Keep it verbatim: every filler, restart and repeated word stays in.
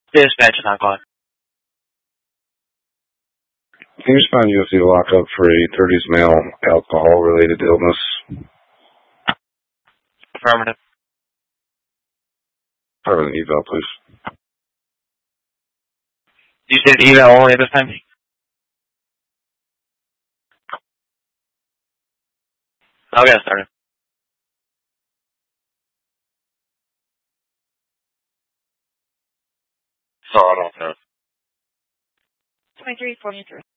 Dispatch nine o'clock. Can you respond U F C lockup for a thirties male alcohol-related illness? Affirmative. Have an eval, please. You said eval only this time? I'll get started. So I don't know. twenty-three forty-three.